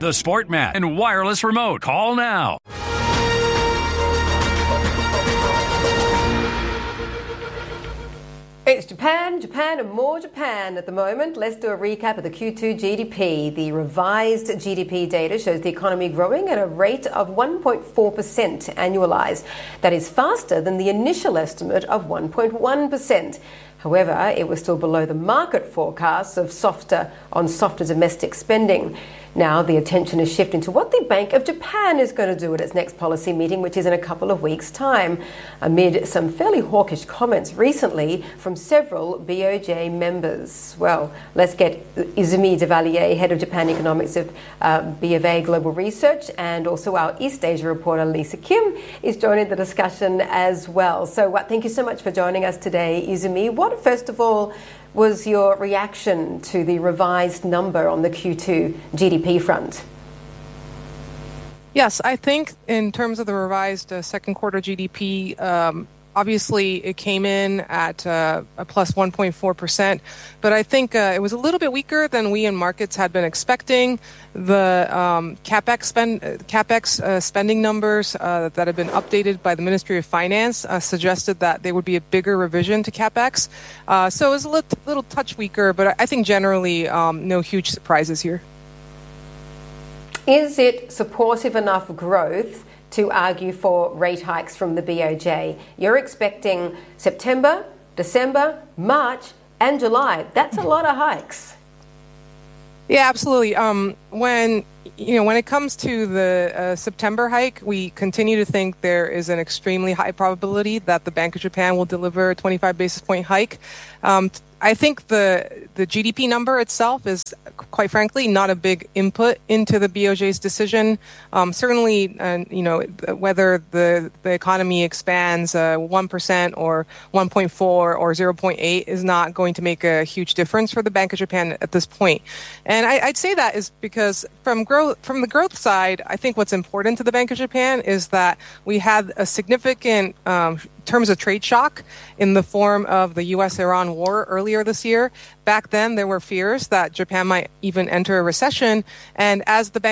the Sport Mat, and wireless remote. Call now. It's Japan, and more Japan at the moment. Let's do a recap of the Q2 GDP. The revised GDP data shows the economy growing at a rate of 1.4% annualized. That is faster than the initial estimate of 1.1%. However, it was still below the market forecasts of softer domestic spending. Now the attention is shifting to what the Bank of Japan is going to do at its next policy meeting, which is in a couple of weeks' time, amid some fairly hawkish comments recently from several BOJ members. Well, let's get Izumi Devalier, Head of Japan Economics of B of A Global Research, and also our East Asia reporter Lisa Kim is joining the discussion as well. So thank you so much for joining us today, Izumi. What, first of all, was your reaction to the revised number on the Q2 GDP front? Yes, I think in terms of the revised second quarter GDP, obviously it came in at a plus 1.4%, but I think it was a little bit weaker than we in markets had been expecting. The CapEx spending numbers that have been updated by the Ministry of Finance suggested that there would be a bigger revision to CapEx. So it was a little touch weaker, but I think generally no huge surprises here. Is it supportive enough growth to argue for rate hikes from the BOJ? You're expecting September, December, March, and July. That's a lot of hikes. Yeah, absolutely. When it comes to the September hike, we continue to think there is an extremely high probability that the Bank of Japan will deliver a 25 basis point hike. I think the GDP number itself is, quite frankly, not a big input into the BOJ's decision. Certainly, whether the economy expands 1% or 1.4 or 0.8 is not going to make a huge difference for the Bank of Japan at this point. And I'd say that is because from the growth side, I think what's important to the Bank of Japan is that we had a significant terms of trade shock in the form of the U.S.-Iran war earlier this year. Back then, there were fears that Japan might even enter a recession. And as the Bank